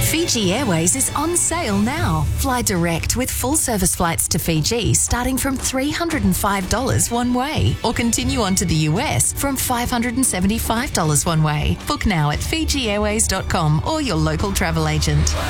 Fiji Airways is on sale now. Fly direct with full service flights to Fiji starting from $305 one way, or continue on to the US from $575 one way. Book now at FijiAirways.com or your local travel agent.